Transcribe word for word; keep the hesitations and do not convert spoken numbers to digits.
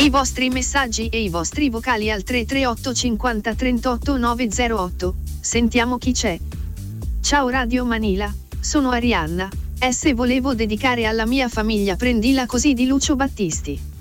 I vostri messaggi e i vostri vocali al tre tre otto cinquanta trentotto nove zero otto. Sentiamo chi c'è. Ciao Radio Manila, sono Arianna. S volevo dedicare alla mia famiglia Prendila così di Lucio Battisti.